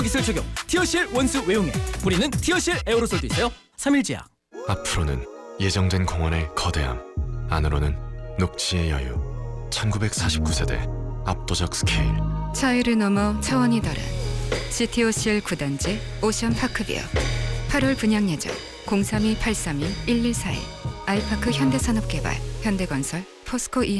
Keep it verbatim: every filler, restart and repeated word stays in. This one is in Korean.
기술 적용 티어씨엘 원수 외용액. 뿌리는 티어씨엘 에어로솔도 있어요. 삼일제약. 앞으로는 예정된 공원의 거대함, 안으로는 녹지의 여유. 천구백사십구 세대 압도적 스케일. 차이를 넘어 차원이 다른 씨티오씨엘 구 단지 오션파크뷰. 팔월 분양 예정 공삼이 팔삼이 일일사일. 아이파크 현대산업개발, 현대건설, 포스코 이